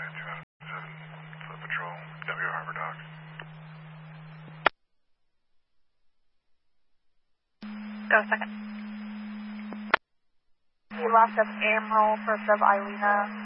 for patrol, W Harbor Docks. Go second. We lost up Emerald for sub Ilena.